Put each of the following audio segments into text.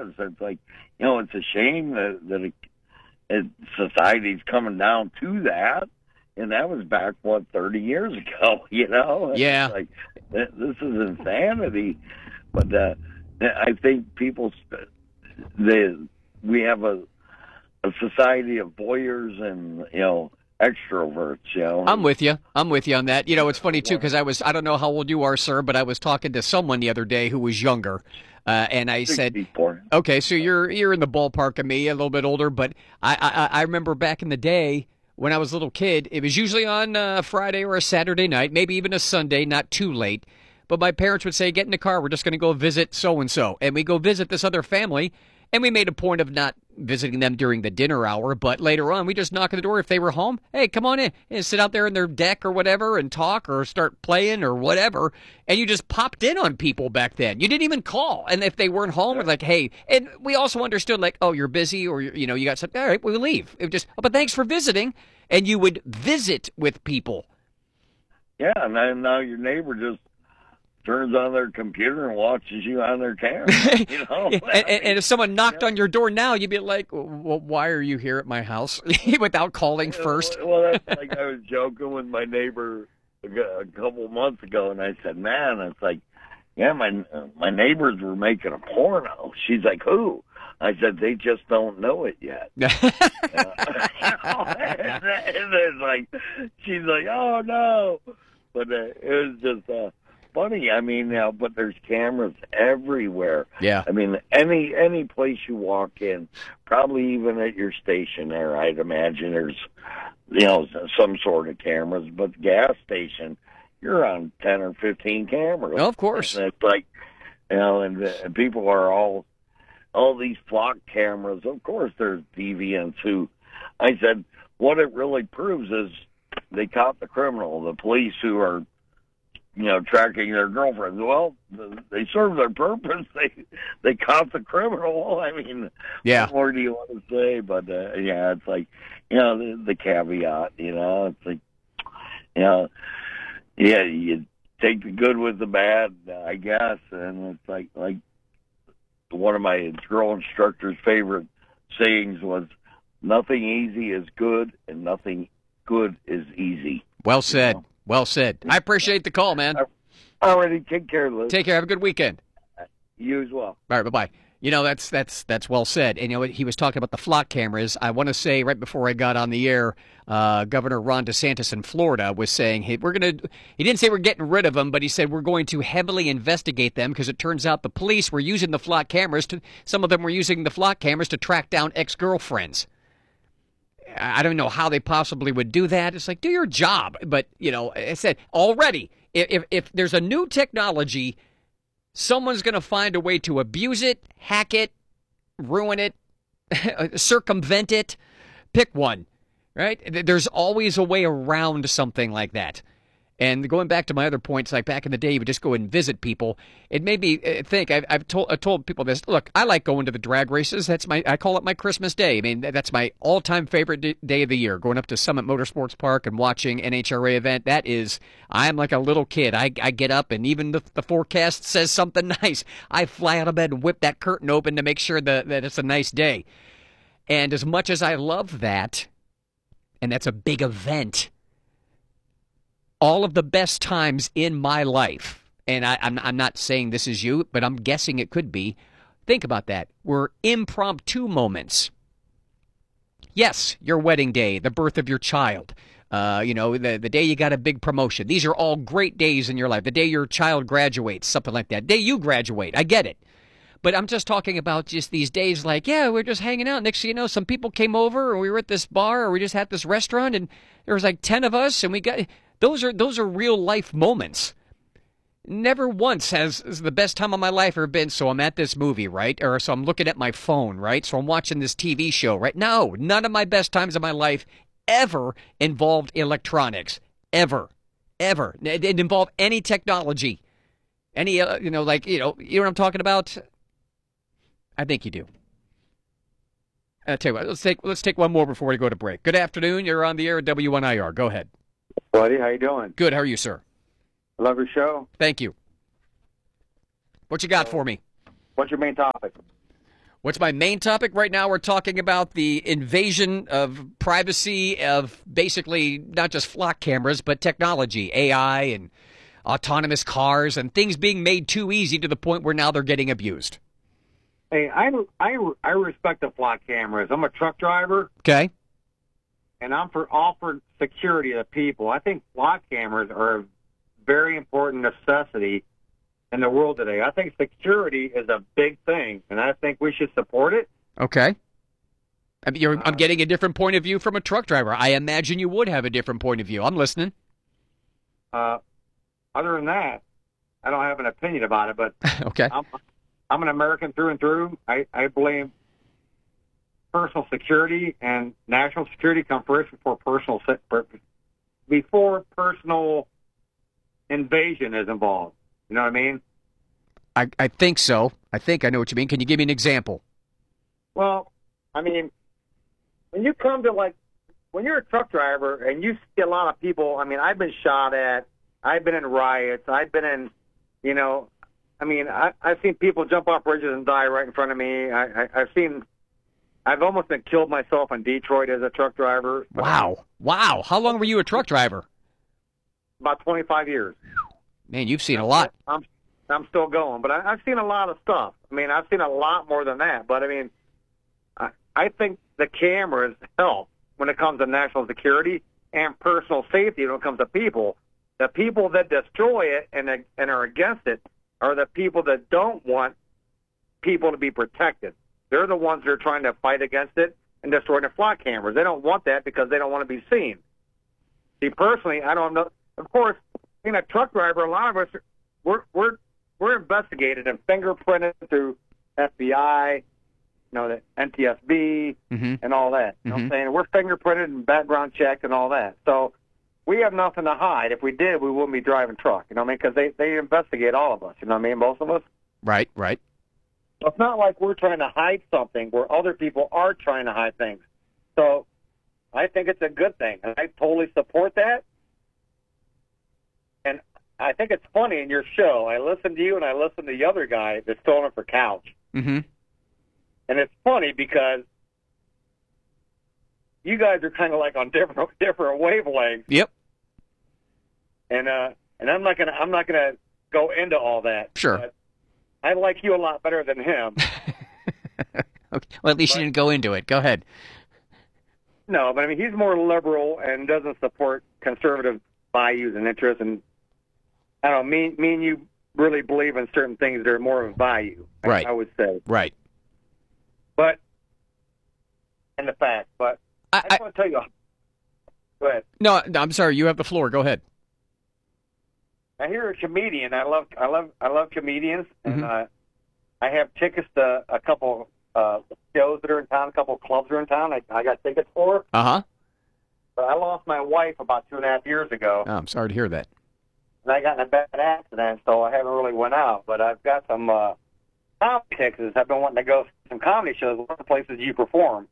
is. It's like, it's a shame that society's coming down to that. And that was back, 30 years ago, Yeah. It's like, this is insanity. But I think we have a society of voyeurs and, extroverts, I'm with you on that. It's funny, too, because I don't know how old you are, sir, but I was talking to someone the other day who was younger. And I said, 64. okay, so you're in the ballpark of me, a little bit older, but I remember back in the day, when I was a little kid, it was usually on a Friday or a Saturday night, maybe even a Sunday, not too late. But my parents would say, get in the car, we're just going to go visit so-and-so. And we go visit this other family, and we made a point of not visiting them during the dinner hour. But later on, we just knock on the door if they were home. Hey, come on in. And sit out there in their deck or whatever and talk or start playing or whatever. And you just popped in on people back then. You didn't even call. And if they weren't home, it's like, hey. And we also understood, like, oh, you're busy or, you got something. All right, we'll leave. It just, but thanks for visiting. And you would visit with people. Yeah, and now your neighbor just turns on their computer and watches you on their camera. And if someone knocked on your door now, you'd be like, well, why are you here at my house without calling first? Well, that's like I was joking with my neighbor a couple months ago, and I said, man, it's like, yeah, my neighbors were making a porno. She's like, who? I said, they just don't know it yet. And it's like, she's like, oh, no. But it was just funny. I mean, but there's cameras everywhere. Yeah. I mean, any place you walk in, probably even at your station there, I'd imagine there's, some sort of cameras. But the gas station, you're on 10 or 15 cameras. Oh, of course. And it's like, and people are all these flock cameras. Of course, there's deviants who, I said, what it really proves is they caught the criminal, the police who are, tracking their girlfriends. Well, they served their purpose. They caught the criminal. I mean, yeah. What more do you want to say? But, it's like, the caveat, it's like, you take the good with the bad, I guess. And it's like one of my drill instructor's favorite sayings was, nothing easy is good and nothing good is easy. Well said. Well said. I appreciate the call, man. Already, take care, Liz. Take care. Have a good weekend. You as well. All right, bye-bye. That's well said. And, he was talking about the flock cameras. I want to say right before I got on the air, Governor Ron DeSantis in Florida was saying, hey, he didn't say we're getting rid of them, but he said we're going to heavily investigate them because it turns out the police were using the flock cameras some of them were using the flock cameras to track down ex-girlfriends. I don't know how they possibly would do that. It's like, do your job. But, I said already, if there's a new technology, someone's going to find a way to abuse it, hack it, ruin it, circumvent it. Pick one, right? There's always a way around something like that. And going back to my other points, like back in the day, you would just go and visit people. It made me think. I've told people this. Look, I like going to the drag races. I call it my Christmas day. I mean, that's my all-time favorite day of the year. Going up to Summit Motorsports Park and watching NHRA event. I'm like a little kid. I get up and even the forecast says something nice, I fly out of bed and whip that curtain open to make sure that it's a nice day. And as much as I love that, and that's a big event. All of the best times in my life, and I'm not saying this is you, but I'm guessing it could be. Think about that. Were impromptu moments. Yes, your wedding day, the birth of your child, the day you got a big promotion. These are all great days in your life. The day your child graduates, something like that. The day you graduate, I get it. But I'm just talking about just these days like, yeah, we're just hanging out. Next thing you know, some people came over, or we were at this bar, or we just had this restaurant, and there was like 10 of us, and we got... Those are real life moments. Never once has the best time of my life ever been, so I'm at this movie, right? Or so I'm looking at my phone, right? So I'm watching this TV show, right? No, none of my best times of my life ever involved electronics. Ever. It didn't involve any technology. Any, you know what I'm talking about? I think you do. I'll tell you what, let's take one more before we go to break. Good afternoon. You're on the air at WNIR. Go ahead. Buddy, how you doing? Good. How are you, sir? I love your show. Thank you. What you got for me? What's your main topic? What's my main topic right now? We're talking about the invasion of privacy of basically not just flock cameras, but technology, AI and autonomous cars and things being made too easy to the point where now they're getting abused. Hey, I respect the flock cameras. I'm a truck driver, Okay. and I'm for offering security to people. I think flock cameras are a very important necessity in the world today. I think security is a big thing, and I think we should support it. Okay. I'm getting a different point of view from a truck driver. I imagine you would have a different point of view. I'm listening. Other than that, I don't have an opinion about it, but Okay. I'm an American through and through. I believe personal security and national security come first before personal invasion is involved. You know what I mean? I think so. I think I know what you mean. Can you give me an example? Well, I mean, when you come to when you're a truck driver and you see a lot of people, I mean, I've been shot at, I've been in riots, I've been in, I've seen people jump off bridges and die right in front of me. I've almost been killed myself in Detroit as a truck driver. Wow. How long were you a truck driver? About 25 years. Man, you've seen a lot. I'm still going, but I've seen a lot of stuff. I mean, I've seen a lot more than that. But I mean, I think the cameras help when it comes to national security and personal safety when it comes to people. The people that destroy it and are against it are the people that don't want people to be protected. They're the ones that are trying to fight against it and destroy the flock cameras. They don't want that because they don't want to be seen. See, personally, I don't know. Of course, being a truck driver, a lot of us we're investigated and fingerprinted through FBI, the NTSB, and all that. You know what I'm saying? We're fingerprinted and background checked and all that. So we have nothing to hide. If we did, we wouldn't be driving truck. You know what I mean? Because they investigate all of us. You know what I mean? Most of us. Right. So it's not like we're trying to hide something where other people are trying to hide things. So I think it's a good thing, and I totally support that. And I think it's funny in your show. I listen to you and I listen to the other guy that's filling for Couch. Mm-hmm. And it's funny because you guys are kind of like on different wavelengths. Yep. And I'm not gonna go into all that. Sure. But I like you a lot better than him. Okay. Well, at least you didn't go into it. Go ahead. No, but I mean he's more liberal and doesn't support conservative values and interests. And I don't know, me and you really believe in certain things that are more of value. Right. I would say. Right. But and the fact, but I just want to tell you. Go ahead. No, I'm sorry. You have the floor. Go ahead. I hear a comedian. I love comedians, and I have tickets to a couple shows that are in town, a couple clubs that are in town. I got tickets for. Uh-huh. But I lost my wife about 2.5 years ago. Oh, I'm sorry to hear that. And I got in a bad accident, so I haven't really went out. But I've got some comedy tickets. I've been wanting to go to some comedy shows, one of the places you perform.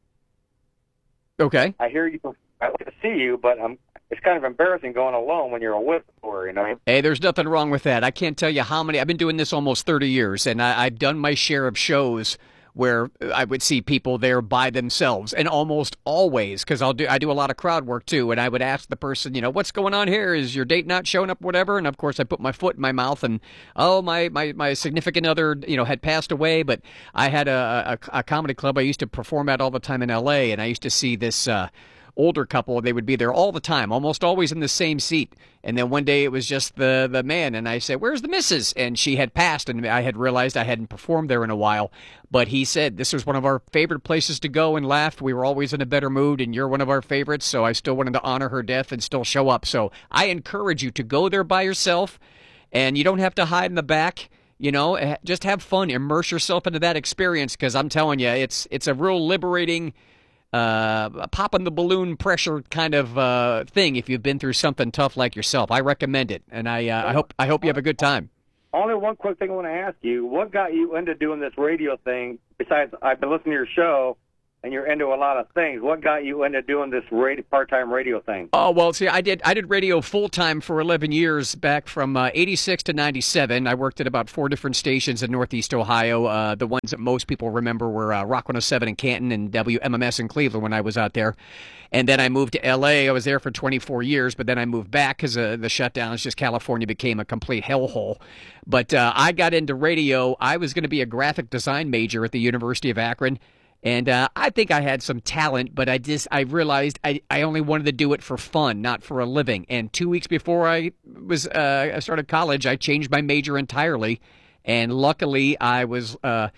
Okay. I hear you. I like to see you, but it's kind of embarrassing going alone when you're a whistleblower, you know? Hey, there's nothing wrong with that. I can't tell you how many. I've been doing this almost 30 years, and I've done my share of shows where I would see people there by themselves, and almost always, because I do a lot of crowd work too, and I would ask the person, what's going on here? Is your date not showing up, whatever? And of course, I put my foot in my mouth, and my significant other, had passed away, but I had a comedy club I used to perform at all the time in L.A., and I used to see this older couple. They would be there all the time, almost always in the same seat. And then one day it was just the man, and I said, "Where's the missus?" And she had passed, and I had realized I hadn't performed there in a while. But he said, "This was one of our favorite places to go and laugh. We were always in a better mood, and you're one of our favorites." So I still wanted to honor her death and still show up. So I encourage you to go there by yourself, and you don't have to hide in the back. Just have fun, immerse yourself into that experience, because I'm telling you, it's a real liberating, popping the balloon pressure kind of thing if you've been through something tough like yourself. I recommend it, and I hope you have a good time. Only one quick thing I want to ask you. What got you into doing this radio thing? Besides, I've been listening to your show, and you're into a lot of things. What got you into doing this part-time radio thing? Oh, well, see, I did radio full-time for 11 years, back from 86 to 97. I worked at about 4 different stations in Northeast Ohio. The ones that most people remember were Rock 107 in Canton and WMMS in Cleveland when I was out there. And then I moved to L.A. I was there for 24 years, but then I moved back because the shutdowns, just California became a complete hellhole. But I got into radio. I was going to be a graphic design major at the University of Akron. And I think I had some talent, but I realized I only wanted to do it for fun, not for a living. And 2 weeks before I started college, I changed my major entirely. And luckily, I was at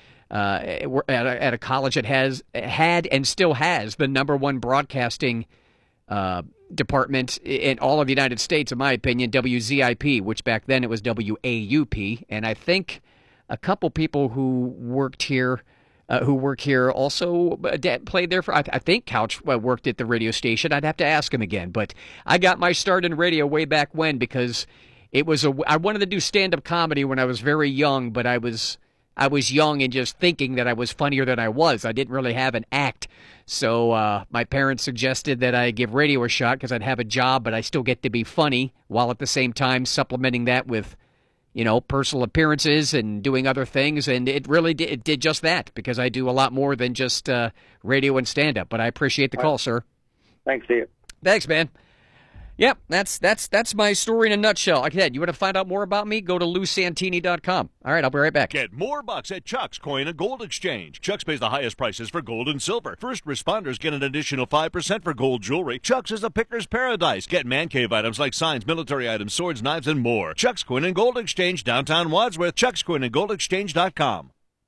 a college that had and still has the #1 broadcasting department in all of the United States, in my opinion, WZIP, which back then it was WAUP. And I think a couple people who work here also played there for. I think Couch worked at the radio station. I'd have to ask him again. But I got my start in radio way back when because I wanted to do stand-up comedy when I was very young, but I was young and just thinking that I was funnier than I was. I didn't really have an act. So my parents suggested that I give radio a shot because I'd have a job, but I still get to be funny while at the same time supplementing that with, personal appearances and doing other things. And it really did just that because I do a lot more than just radio and stand-up. But I appreciate the call, sir. Thanks, Steve. Thanks, man. Yep, that's my story in a nutshell. Like I said, you want to find out more about me? Go to lousantini.com. All right, I'll be right back. Get more bucks at Chuck's Coin and Gold Exchange. Chuck's pays the highest prices for gold and silver. First responders get an additional 5% for gold jewelry. Chuck's is a picker's paradise. Get man cave items like signs, military items, swords, knives, and more. Chuck's Coin and Gold Exchange, downtown Wadsworth. Chuck'sCoinandGoldExchange.com.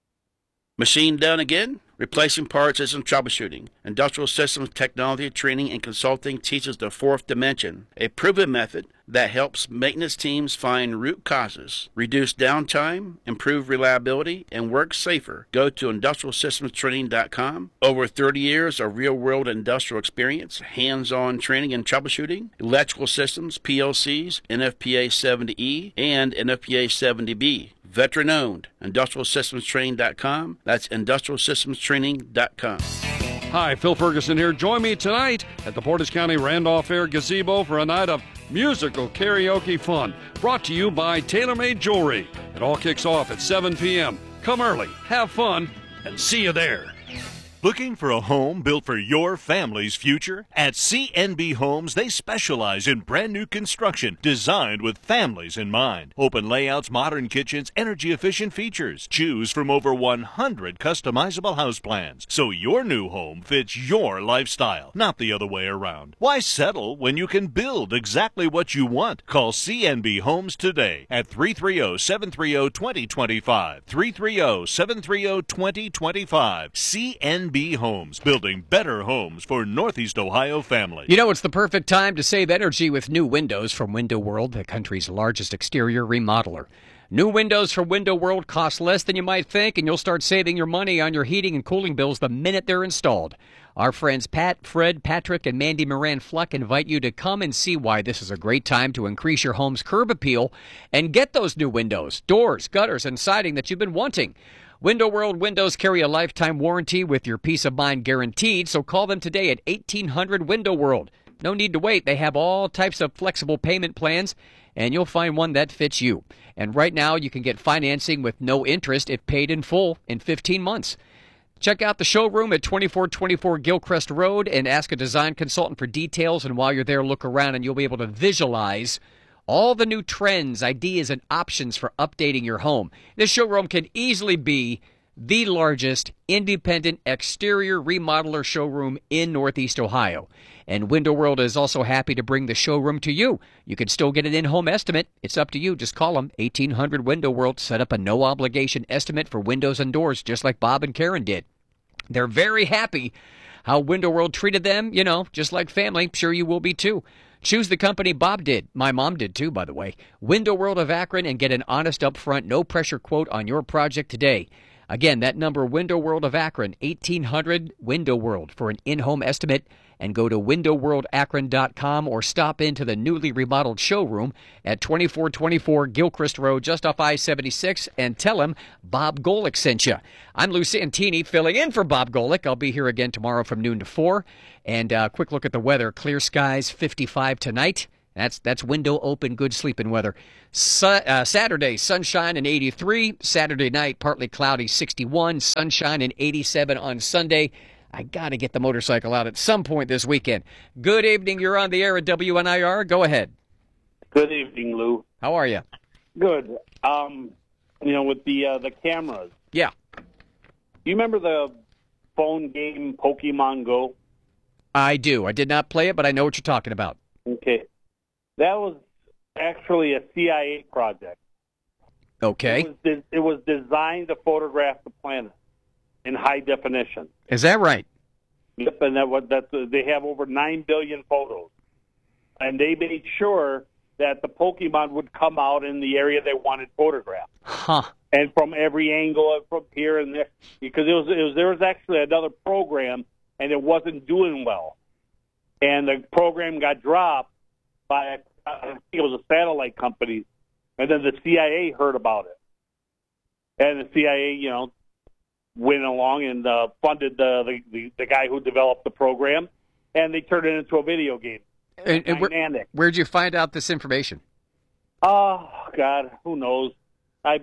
Machine down again? Replacing parts isn't troubleshooting. Industrial Systems Technology Training and Consulting teaches the fourth dimension, a proven method that helps maintenance teams find root causes, reduce downtime, improve reliability, and work safer. Go to industrialsystemstraining.com. Over 30 years of real-world industrial experience, hands-on training and troubleshooting, electrical systems, PLCs, NFPA 70E, and NFPA 70B. Veteran-owned. IndustrialSystemsTraining.com. That's IndustrialSystemsTraining.com. Hi, Phil Ferguson here. Join me tonight at the Portage County Randolph Fair Gazebo for a night of musical karaoke fun. Brought to you by TaylorMade Jewelry. It all kicks off at 7 p.m. Come early, have fun, and see you there. Looking for a home built for your family's future? At CNB Homes, they specialize in brand new construction designed with families in mind. Open layouts, modern kitchens, energy-efficient features. Choose from over 100 customizable house plans, so your new home fits your lifestyle, not the other way around. Why settle when you can build exactly what you want? Call CNB Homes today at 330-730-2025. 330-730-2025. CNB Homes, building better homes for Northeast Ohio families. It's the perfect time to save energy with new windows from Window World, the country's largest exterior remodeler. New windows from Window World cost less than you might think, and you'll start saving your money on your heating and cooling bills the minute they're installed. Our friends Pat, Fred, Patrick, and Mandy Moran Fluck invite you to come and see why this is a great time to increase your home's curb appeal and get those new windows, doors, gutters, and siding that you've been wanting. Window World windows carry a lifetime warranty with your peace of mind guaranteed, so call them today at 1800 Window World. No need to wait. They have all types of flexible payment plans, and you'll find one that fits you. And right now, you can get financing with no interest if paid in full in 15 months. Check out the showroom at 2424 Gilcrest Road and ask a design consultant for details. And while you're there, look around and you'll be able to visualize all the new trends, ideas, and options for updating your home. This showroom can easily be the largest independent exterior remodeler showroom in Northeast Ohio. And Window World is also happy to bring the showroom to you. You can still get an in-home estimate. It's up to you. Just call them, 1800 Window World. Set up a no-obligation estimate for windows and doors, just like Bob and Karen did. They're very happy how Window World treated them, just like family. Sure you will be too. Choose the company Bob did. My mom did too, by the way. Window World of Akron, and get an honest upfront, no-pressure quote on your project today. Again, that number, Window World of Akron, 1800 Window World, for an in-home estimate and go to windowworldakron.com or stop into the newly remodeled showroom at 2424 Gilchrist Road, just off I-76, and tell him Bob Golick sent you. I'm Lou Santini, filling in for Bob Golick. I'll be here again tomorrow from noon to 4. And quick look at the weather. Clear skies, 55 tonight. That's window open, good sleeping weather. Saturday, sunshine and 83. Saturday night, partly cloudy, 61. Sunshine and 87 on Sunday. I got to get the motorcycle out at some point this weekend. Good evening. You're on the air at WNIR. Go ahead. Good evening, Lou. How are you? Good. With the cameras. Yeah. You remember the phone game Pokemon Go? I do. I did not play it, but I know what you're talking about. Okay. That was actually a CIA project. Okay. It was designed to photograph the planet in high definition. Is that right? Yep, and they have over 9 billion photos. And they made sure that the Pokemon would come out in the area they wanted photographed. Huh. And from every angle, from here and there, because there was actually another program, and it wasn't doing well. And the program got dropped by, I think it was a satellite company, and then the CIA heard about it. And the CIA, went along and funded the guy who developed the program, and they turned it into a video game. And where'd you find out this information? Oh, God, who knows? I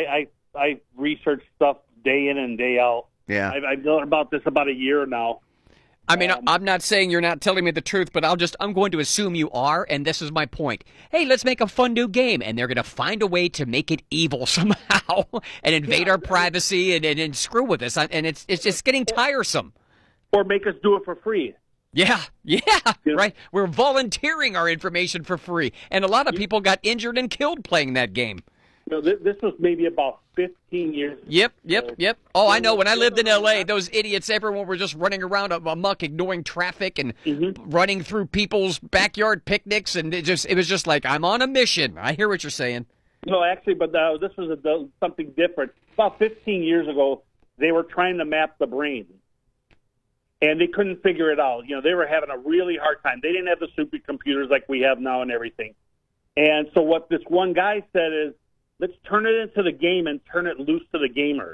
research stuff day in and day out. Yeah. I've known about this about a year now. I mean, I'm not saying you're not telling me the truth, but I'm going to assume you are, and this is my point. Hey, let's make a fun new game, and they're going to find a way to make it evil somehow and invade our privacy and screw with us, and it's just getting tiresome. Or make us do it for free. Yeah, right. We're volunteering our information for free, and a lot of people got injured and killed playing that game. This was maybe about 15 years ago. Yep. Oh, I know. When I lived in L.A., those idiots, everyone were just running around amok, ignoring traffic and running through people's backyard picnics, and it was just like, I'm on a mission. I hear what you're saying. No, actually, but this was something different. About 15 years ago, they were trying to map the brain, and they couldn't figure it out. They were having a really hard time. They didn't have the supercomputers like we have now and everything. And so what this one guy said is, let's turn it into the game and turn it loose to the gamers.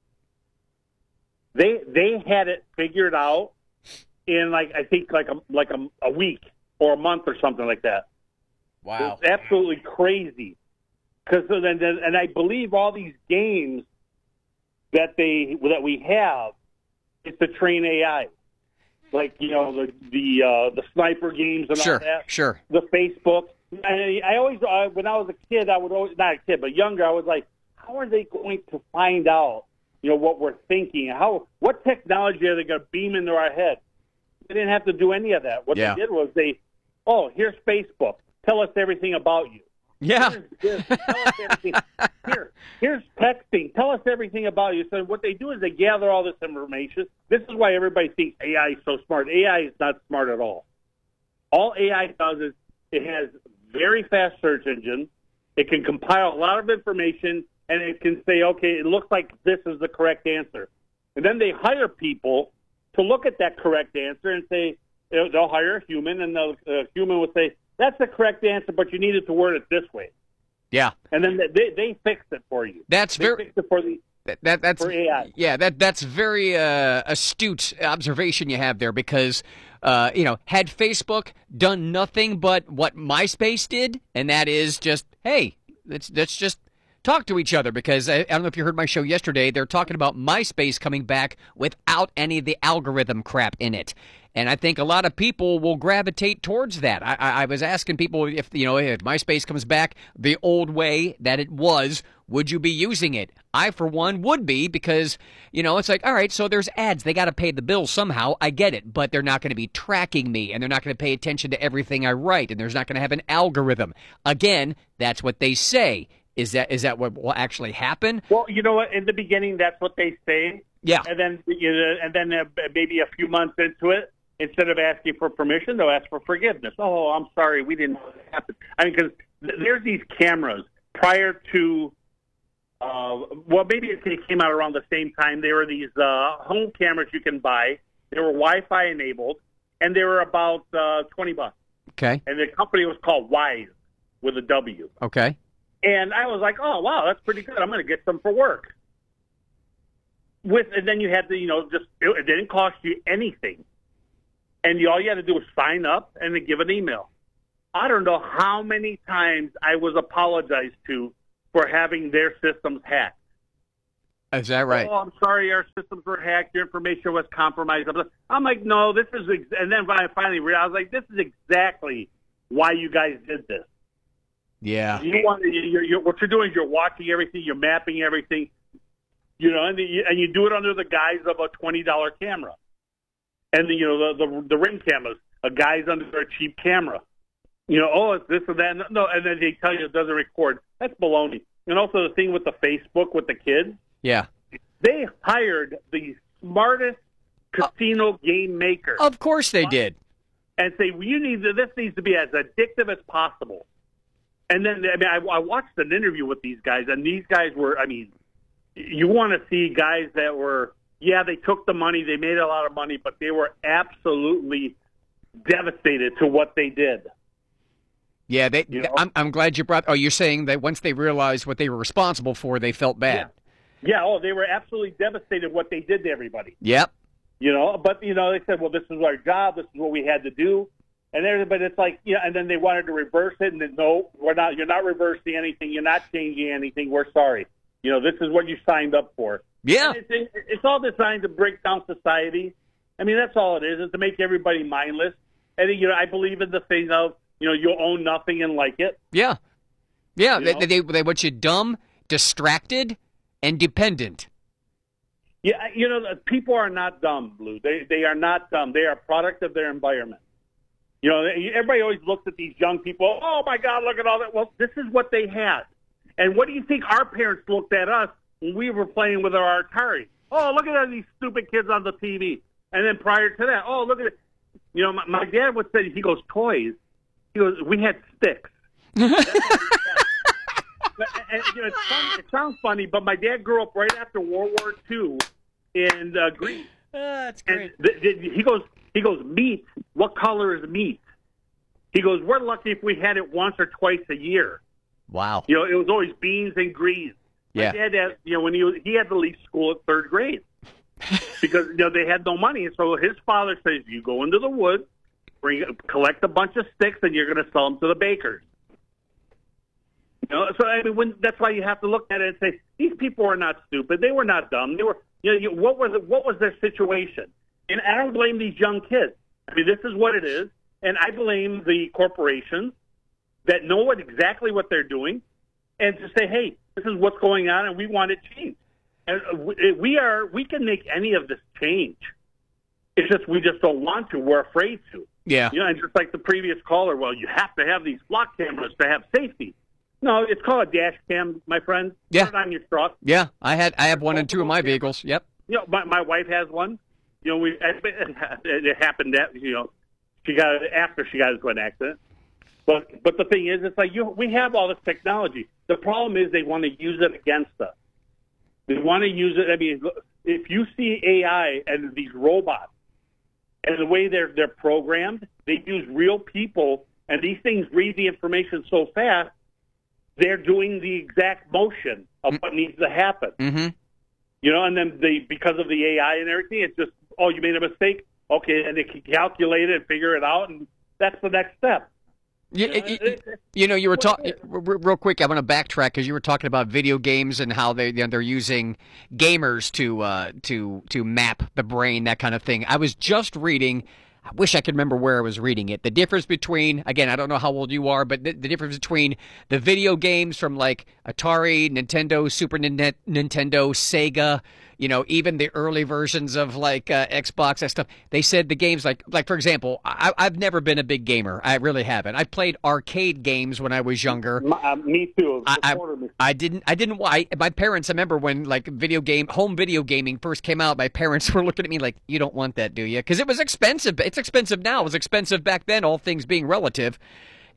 They had it figured out in I think a week or a month or something like that. Wow, it's absolutely crazy. Because and I believe all these games that we have is to train AI, like the sniper games and all that. Sure. The Facebook. I always, when I was a kid, I would always, not a kid, but younger, I was like, how are they going to find out, what we're thinking? What technology are they going to beam into our head? They didn't have to do any of that. What they did was here's Facebook. Tell us everything about you. Yeah. Tell us everything. Here's texting. Tell us everything about you. So what they do is they gather all this information. This is why everybody thinks AI is so smart. AI is not smart at all. All AI does is it has very fast search engine. It can compile a lot of information, and it can say, okay, it looks like this is the correct answer. And then they hire people to look at that correct answer and say, they'll hire a human, and the human will say, that's the correct answer, but you needed to word it this way. Yeah. And then they fix it for you. That's they fix it for the that's for AI. Yeah, that's very astute observation you have there, because had Facebook done nothing but what MySpace did, and that is just, hey, let's just talk to each other, because I don't know if you heard my show yesterday. They're talking about MySpace coming back without any of the algorithm crap in it. And I think a lot of people will gravitate towards that. I was asking people if MySpace comes back the old way that it was, would you be using it? I, for one, would be, because, it's like, all right, so there's ads. They got to pay the bills somehow. I get it. But they're not going to be tracking me, and they're not going to pay attention to everything I write, and there's not going to have an algorithm. Again, that's what they say. Is that what will actually happen? Well, you know what? In the beginning, that's what they say. Yeah. And then maybe a few months into it, instead of asking for permission, they'll ask for forgiveness. Oh, I'm sorry, we didn't know that happened. I mean, because there's these cameras prior to, maybe it came out around the same time. There were these home cameras you can buy. They were Wi-Fi enabled, and they were about $20. Okay. And the company was called Wise with a W. Okay. And I was like, oh, wow, that's pretty good. I'm going to get some for work. And then you had to, it didn't cost you anything. And all you had to do was sign up and then give an email. I don't know how many times I was apologized to for having their systems hacked. Is that right? Oh, I'm sorry, our systems were hacked. Your information was compromised. I'm like, no, this is, and then I finally realized, like, this is exactly why you guys did this. Yeah. What you're doing is you're watching everything, you're mapping everything, and you do it under the guise of a $20 camera. And the Ring cameras, a guy's under a cheap camera. It's this or that. No, and then they tell you it doesn't record. That's baloney. And also the thing with the Facebook with the kids. Yeah. They hired the smartest casino game maker. Of course they did. And say, this needs to be as addictive as possible. And then, I watched an interview with these guys, and these guys were, you want to see guys that were, they took the money, they made a lot of money, but they were absolutely devastated to what they did. Yeah, I'm glad you brought. Oh, you're saying that once they realized what they were responsible for, they felt bad. Yeah. They were absolutely devastated what they did to everybody. Yep. But they said, well, this is our job, this is what we had to do, and everybody, it's like, and then they wanted to reverse it, and then no, we're not. You're not reversing anything. You're not changing anything. We're sorry. This is what you signed up for. Yeah. It's all designed to break down society. That's all it is to make everybody mindless. And I believe in the thing of you'll own nothing and like it. Yeah. Yeah. They want you dumb, distracted, and dependent. Yeah, people are not dumb, Blue. They are not dumb. They are a product of their environment. Everybody always looks at these young people. Oh my God, look at all that. Well, this is what they had. And what do you think our parents looked at us when we were playing with our Atari? Oh, look at these stupid kids on the TV. And then prior to that, oh, look at it. My dad would say, he goes, toys. He goes, we had sticks. It sounds funny, but my dad grew up right after World War II in Greece. That's great. And he goes, meat. What color is meat? He goes, we're lucky if we had it once or twice a year. Wow. It was always beans and greens. Yeah. My dad had, when he had to leave school at third grade because they had no money. And so his father says, you go into the woods, collect a bunch of sticks, and you're going to sell them to the bakers. So that's why you have to look at it and say these people are not stupid. They were not dumb. They were. What was their situation? And I don't blame these young kids. This is what it is, and I blame the corporations that know exactly what they're doing, and to say, hey, this is what's going on, and we want it changed. And we can make any of this change. It's just we just don't want to. We're afraid to. Yeah. And just like the previous caller, well, you have to have these block cameras to have safety. No, it's called a dash cam, my friend. Yeah. Put it on your truck. Yeah, I have one in two of my vehicles. Yep. My wife has one. It happened that she got it after she got into an accident. But the thing is, it's like we have all this technology. The problem is they want to use it against us. They want to use it. If you see AI and these robots and the way they're programmed, they use real people, and these things read the information so fast. They're doing the exact motion of what needs to happen. Mm-hmm. And then because of the AI and everything, it's just, oh, you made a mistake? Okay, and they can calculate it and figure it out, and that's the next step. You were talking real quick. I want to backtrack because you were talking about video games and how they're using gamers to map the brain, that kind of thing. I was just reading. I wish I could remember where I was reading it. The difference between, again, I don't know how old you are, but the difference between the video games from like Atari, Nintendo, Super Nintendo, Sega, even the early versions of like Xbox, that stuff. They said the games like for example, I've never been a big gamer. I really haven't. I played arcade games when I was younger. Me too. I didn't. My parents, I remember when like home video gaming first came out, my parents were looking at me like, you don't want that, do you? Because it was expensive. It's expensive now. It was expensive back then, all things being relative.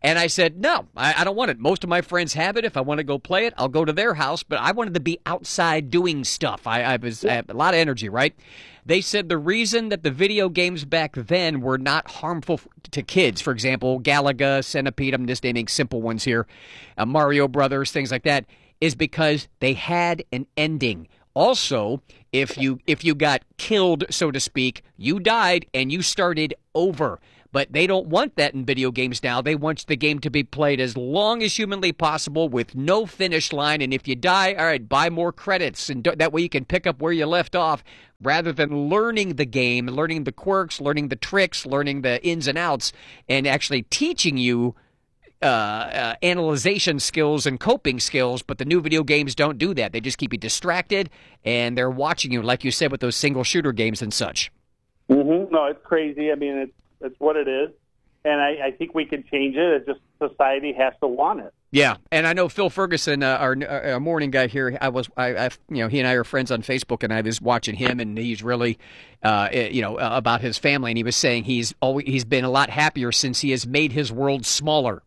And I said, no, I don't want it. Most of my friends have it. If I want to go play it, I'll go to their house. But I wanted to be outside doing stuff. I have a lot of energy, right? They said the reason that the video games back then were not harmful to kids, for example, Galaga, Centipede, I'm just naming simple ones here, Mario Brothers, things like that, is because they had an ending. Also, if you got killed, so to speak, you died and you started over. But they don't want that in video games now. They want the game to be played as long as humanly possible with no finish line. And if you die, all right, buy more credits. And that way you can pick up where you left off rather than learning the game, learning the quirks, learning the tricks, learning the ins and outs, and actually teaching you analyzation skills and coping skills. But the new video games don't do that. They just keep you distracted, and they're watching you, like you said, with those single shooter games and such. Mm-hmm. No, it's crazy. I mean, it's what it is, and I think we can change it. It's just society has to want it. Yeah, and I know Phil Ferguson, our morning guy here. He and I are friends on Facebook, and I was watching him, and he's really, about his family, and he was saying he's been a lot happier since he has made his world smaller.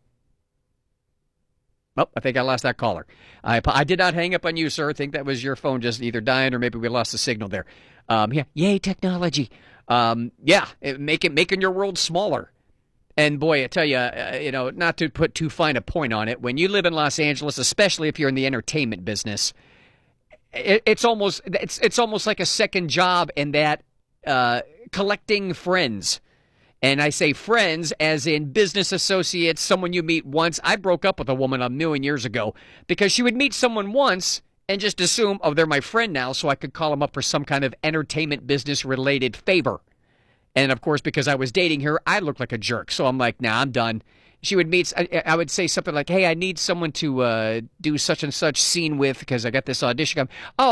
Oh, I think I lost that caller. I did not hang up on you, sir. I think that was your phone just either dying or maybe we lost the signal there. Yay, technology. Making your world smaller. And boy, I tell you, not to put too fine a point on it, when you live in Los Angeles, especially if you're in the entertainment business, it's almost like a second job in that collecting friends. And I say friends as in business associates, someone you meet once. I broke up with a woman a million years ago because she would meet someone once and just assume, oh, they're my friend now, so I could call them up for some kind of entertainment business-related favor. And, of course, because I was dating her, I looked like a jerk. So I'm like, nah, I'm done. She would meet, I would say something like, hey, I need someone to do such and such scene with because I got this audition.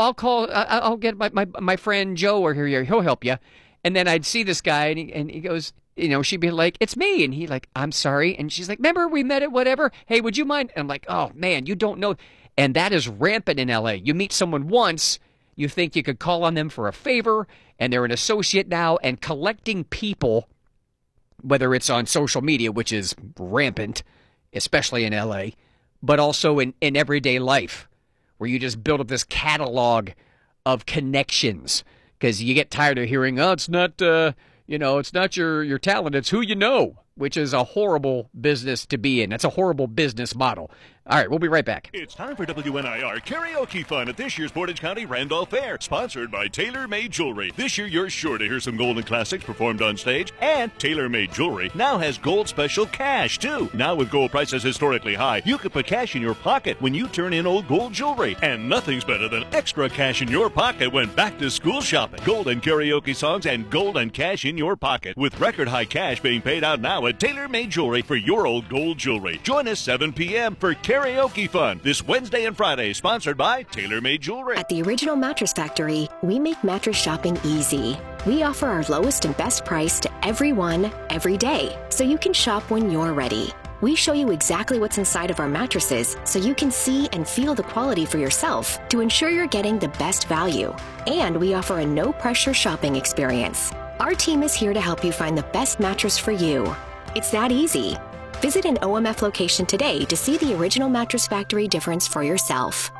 I'll get my friend Joe or here, he'll help you. And then I'd see this guy, and he goes, she'd be like, it's me. And he like, I'm sorry. And she's like, remember we met at whatever? Hey, would you mind? And I'm like, oh, man, you don't know. And that is rampant in L.A. You meet someone once, you think you could call on them for a favor, and they're an associate now, and collecting people, whether it's on social media, which is rampant, especially in L.A., but also in everyday life, where you just build up this catalog of connections, because you get tired of hearing, oh, it's not, it's not your talent, it's who you know, which is a horrible business to be in. That's a horrible business model. All right, we'll be right back. It's time for WNIR Karaoke Fun at this year's Portage County Randolph Fair, sponsored by Tailor Made Jewelry. This year, you're sure to hear some golden classics performed on stage, and Tailor Made Jewelry now has gold special cash, too. Now with gold prices historically high, you can put cash in your pocket when you turn in old gold jewelry, and nothing's better than extra cash in your pocket when back to school shopping. Golden karaoke songs and golden cash in your pocket, with record high cash being paid out now at Tailor Made Jewelry for your old gold jewelry. Join us 7 p.m. for Karaoke Fun this Wednesday and Friday, sponsored by Tailor Made Jewelry. At the Original Mattress Factory, we make mattress shopping easy. We offer our lowest and best price to everyone, every day, so you can shop when you're ready. We show you exactly what's inside of our mattresses so you can see and feel the quality for yourself to ensure you're getting the best value. And we offer a no-pressure shopping experience. Our team is here to help you find the best mattress for you. It's that easy. Visit an OMF location today to see the Original Mattress Factory difference for yourself.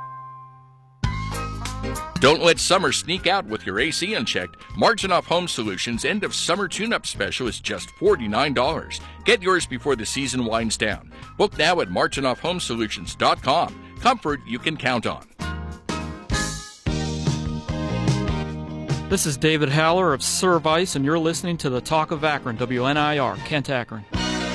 Don't let summer sneak out with your AC unchecked. Marginoff Home Solutions' end of summer tune-up special is just $49. Get yours before the season winds down. Book now at marginoffhomesolutions.com. Comfort you can count on. This is David Haller of Service, and you're listening to the Talk of Akron, WNIR, Kent, Akron.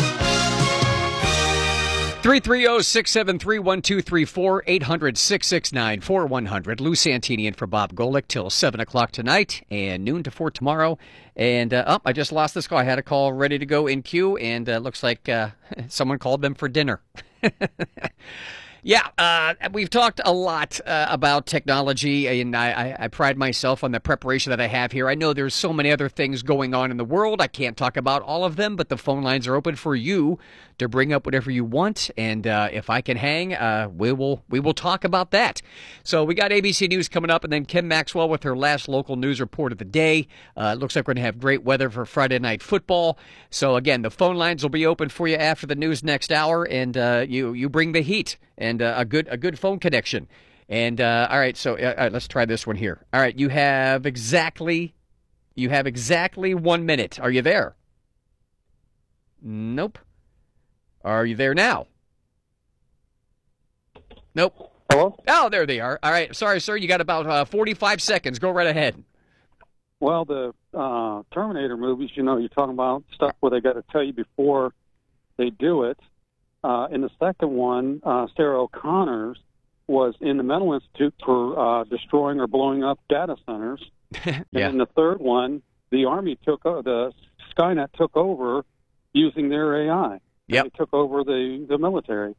330-673-1234, 800-669-4100. Lou Santini in for Bob Golick till 7 o'clock tonight and noon to 4 tomorrow. And, I just lost this call. I had a call ready to go in queue, and looks like someone called them for dinner. Yeah, we've talked a lot about technology, and I pride myself on the preparation that I have here. I know there's so many other things going on in the world. I can't talk about all of them, but the phone lines are open for you to bring up whatever you want, and if I can hang, we will talk about that. So we got ABC News coming up, and then Kim Maxwell with her last local news report of the day. It looks like we're going to have great weather for Friday Night Football. So again, the phone lines will be open for you after the news next hour, and you bring the heat and a good phone connection. And all right, so let's try this one here. All right, you have exactly 1 minute. Are you there? Nope. Are you there now? Nope. Hello? Oh, there they are. All right. Sorry, sir. You got about 45 seconds. Go right ahead. Well, the Terminator movies, you're talking about stuff where they got to tell you before they do it. In the second one, Sarah O'Connor's was in the mental institute for destroying or blowing up data centers. Yeah. And in the third one, the Army the Skynet took over using their AI. Yep. They took over the military.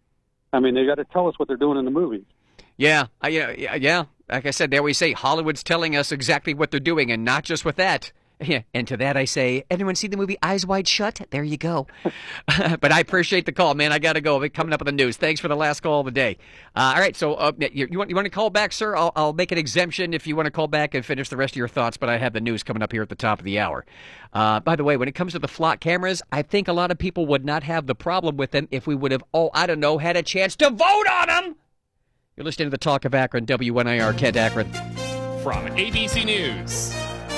I mean, they got to tell us what they're doing in the movies. Yeah. Yeah. Like I said, they always say Hollywood's telling us exactly what they're doing, and not just with that. Yeah, and to that I say, anyone see the movie Eyes Wide Shut? There you go. But I appreciate the call, man. I got to go. Coming up with the news. Thanks for the last call of the day. All right, so you want to call back, sir? I'll make an exemption if you want to call back and finish the rest of your thoughts, but I have the news coming up here at the top of the hour. By the way, when it comes to the flock cameras, I think a lot of people would not have the problem with them if we would have, had a chance to vote on them. You're listening to the Talk of Akron, WNIR, Kent Akron. From ABC News,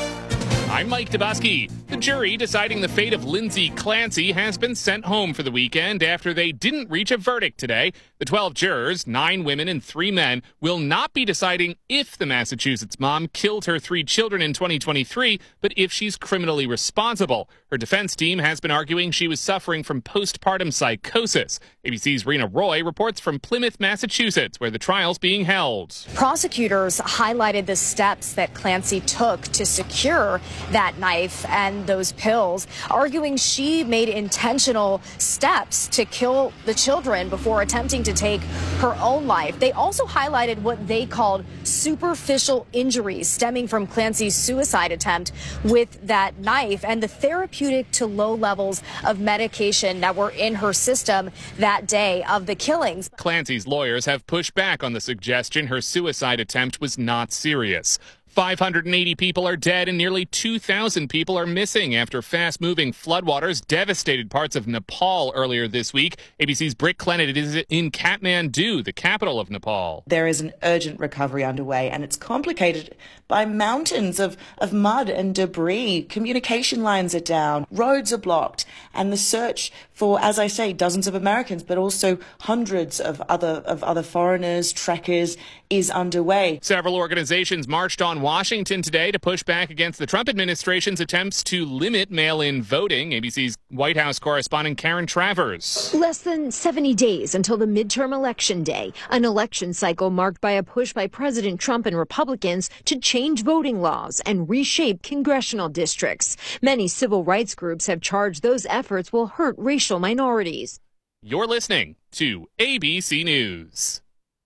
I'm Mike Dabusky. The jury deciding the fate of Lindsay Clancy has been sent home for the weekend after they didn't reach a verdict today. The 12 jurors, 9 women and 3 men, will not be deciding if the Massachusetts mom killed her 3 children in 2023, but if she's criminally responsible. Her defense team has been arguing she was suffering from postpartum psychosis. ABC's Rena Roy reports from Plymouth, Massachusetts, where the trial's being held. Prosecutors highlighted the steps that Clancy took to secure that knife and those pills, arguing she made intentional steps to kill the children before attempting to take her own life. They also highlighted what they called superficial injuries stemming from Clancy's suicide attempt with that knife and the therapeutic to low levels of medication that were in her system that day of the killings. Clancy's lawyers have pushed back on the suggestion her suicide attempt was not serious. 580 people are dead and nearly 2,000 people are missing after fast-moving floodwaters devastated parts of Nepal earlier this week. ABC's Britt Clennett is in Kathmandu, the capital of Nepal. There is an urgent recovery underway, and it's complicated by mountains of mud and debris. Communication lines are down, roads are blocked, and the search for, as I say, dozens of Americans, but also hundreds of other foreigners, trekkers, is underway. Several organizations marched on Washington today to push back against the Trump administration's attempts to limit mail-in voting. ABC's White House correspondent Karen Travers. Less than 70 days until the midterm election day, an election cycle marked by a push by President Trump and Republicans to change voting laws and reshape congressional districts. Many civil rights groups have charged those efforts will hurt racial minorities. You're listening to ABC News.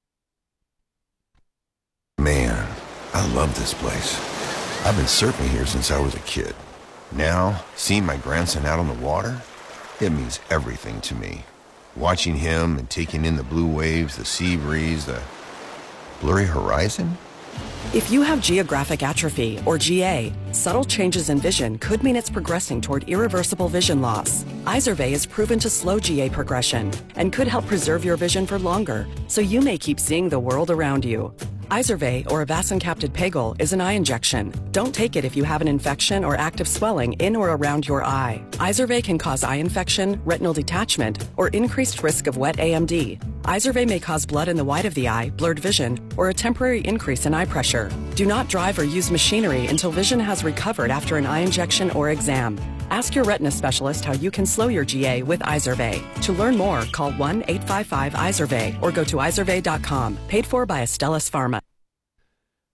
Man, I love this place. I've been surfing here since I was a kid. Now, seeing my grandson out on the water, it means everything to me. Watching him and taking in the blue waves, the sea breeze, the blurry horizon. If you have geographic atrophy, or GA, subtle changes in vision could mean it's progressing toward irreversible vision loss. Izervay is proven to slow GA progression and could help preserve your vision for longer, so you may keep seeing the world around you. Izervay, or avacincaptad pegol, is an eye injection. Don't take it if you have an infection or active swelling in or around your eye. Izervay can cause eye infection, retinal detachment, or increased risk of wet AMD. Izervay may cause blood in the white of the eye, blurred vision, or a temporary increase in eye pressure. Do not drive or use machinery until vision has recovered after an eye injection or exam. Ask your retina specialist how you can slow your GA with Izervay. To learn more, call 1-855-IZERVAY or go to izervay.com. Paid for by Astellas Pharma.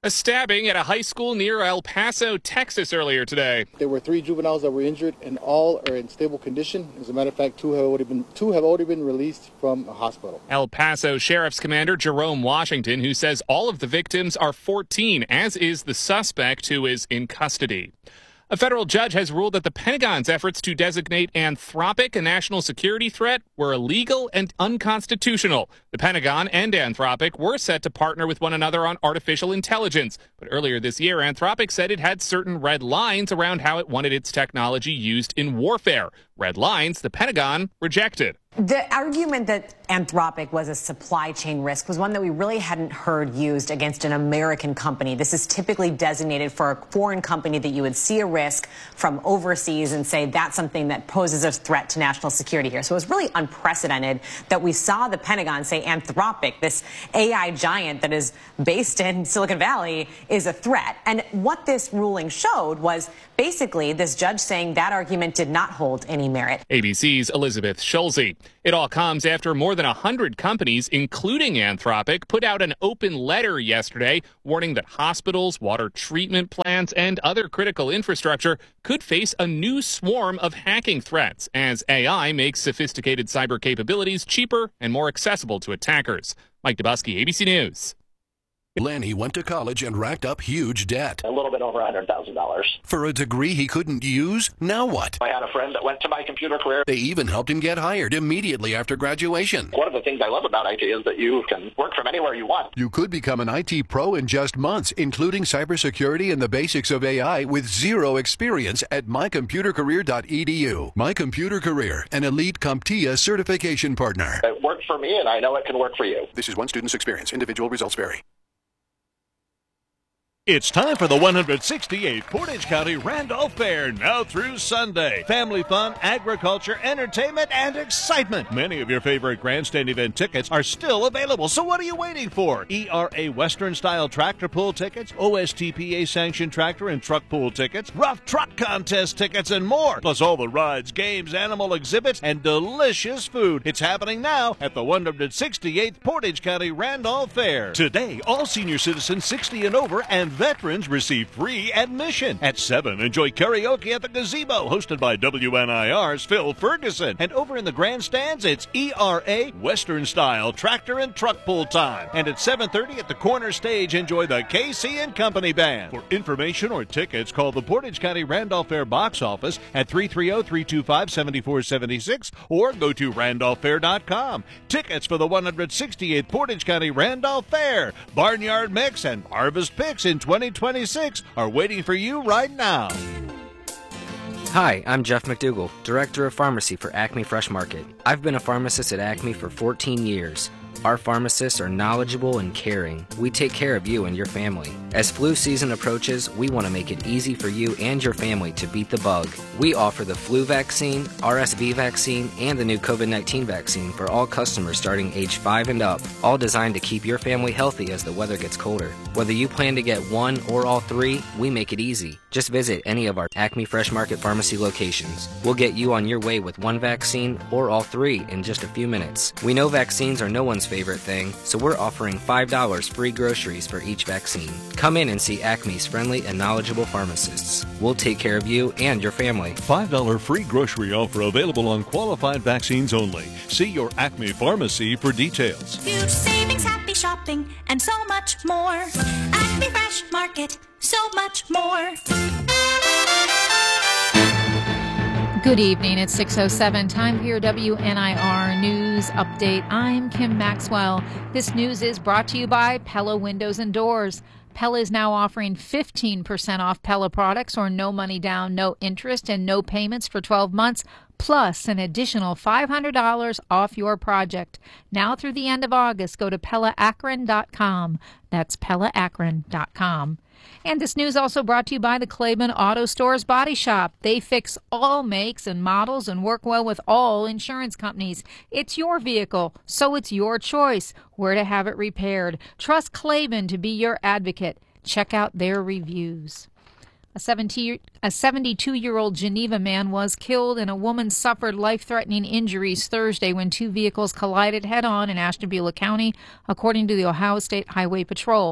A stabbing at a high school near El Paso, Texas earlier today. There were 3 juveniles that were injured, and all are in stable condition. As a matter of fact, two have already been released from a hospital. El Paso Sheriff's Commander Jerome Washington, who says all of the victims are 14, as is the suspect who is in custody. A federal judge has ruled that the Pentagon's efforts to designate Anthropic a national security threat were illegal and unconstitutional. The Pentagon and Anthropic were set to partner with one another on artificial intelligence. But earlier this year, Anthropic said it had certain red lines around how it wanted its technology used in warfare. Red lines the Pentagon rejected. The argument that Anthropic was a supply chain risk was one that we really hadn't heard used against an American company. This is typically designated for a foreign company that you would see a risk from overseas and say that's something that poses a threat to national security here. So it was really unprecedented that we saw the Pentagon say Anthropic, this AI giant that is based in Silicon Valley, is a threat. And what this ruling showed was basically this judge saying that argument did not hold any merit. ABC's Elizabeth Schulze. It all comes after more than 100 companies, including Anthropic, put out an open letter yesterday warning that hospitals, water treatment plants, and other critical infrastructure could face a new swarm of hacking threats as AI makes sophisticated cyber capabilities cheaper and more accessible to attackers. Mike Dubusky, ABC News. Lanny went to college and racked up huge debt. A little bit over $100,000. For a degree he couldn't use? Now what? I had a friend that went to My Computer Career. They even helped him get hired immediately after graduation. One of the things I love about IT is that you can work from anywhere you want. You could become an IT pro in just months, including cybersecurity and the basics of AI with zero experience at mycomputercareer.edu. My Computer Career, an elite CompTIA certification partner. It worked for me, and I know it can work for you. This is one student's experience. Individual results vary. It's time for the 168th Portage County Randolph Fair, now through Sunday. Family fun, agriculture, entertainment, and excitement. Many of your favorite grandstand event tickets are still available, so what are you waiting for? ERA Western-style tractor pull tickets, OSTPA-sanctioned tractor and truck pull tickets, rough truck contest tickets, and more. Plus all the rides, games, animal exhibits, and delicious food. It's happening now at the 168th Portage County Randolph Fair. Today, all senior citizens 60 and over and veterans receive free admission. At 7, enjoy karaoke at the Gazebo, hosted by WNIR's Phil Ferguson. And over in the grandstands, it's ERA Western-style tractor and truck pull time. And at 7:30 at the corner stage, enjoy the KC and Company Band. For information or tickets, call the Portage County Randolph Fair box office at 330-325-7476 or go to randolphfair.com. Tickets for the 168th Portage County Randolph Fair, Barnyard Mix, and Harvest Picks in 2026 are waiting for you right now. Hi, I'm Jeff McDougall, Director of Pharmacy for Acme Fresh Market. I've been a pharmacist at Acme for 14 years. Our pharmacists are knowledgeable and caring. We take care of you and your family. As flu season approaches, we want to make it easy for you and your family to beat the bug. We offer the flu vaccine, RSV vaccine, and the new COVID-19 vaccine for all customers starting age 5 and up, all designed to keep your family healthy as the weather gets colder. Whether you plan to get one or all three, we make it easy. Just visit any of our Acme Fresh Market Pharmacy locations. We'll get you on your way with one vaccine or all three in just a few minutes. We know vaccines are no one's favorite thing, so we're offering $5 free groceries for each vaccine. Come in and see Acme's friendly and knowledgeable pharmacists. We'll take care of you and your family. $5 free grocery offer available on qualified vaccines only. See your Acme pharmacy for details. Huge savings, happy shopping, and so much more. Acme Fresh Market, so much more. Good evening. It's 6:07. Time for your WNIR News Update. I'm Kim Maxwell. This news is brought to you by Pella Windows and Doors. Pella is now offering 15% off Pella products or no money down, no interest, and no payments for 12 months, plus an additional $500 off your project. Now through the end of August, go to PellaAkron.com. That's PellaAkron.com. And this news also brought to you by the Claiborne Auto Stores Body Shop. They fix all makes and models and work well with all insurance companies. It's your vehicle, so it's your choice where to have it repaired. Trust Claiborne to be your advocate. Check out their reviews. A 72-year-old Geneva man was killed and a woman suffered life-threatening injuries Thursday when two vehicles collided head-on in Ashtabula County, according to the Ohio State Highway Patrol.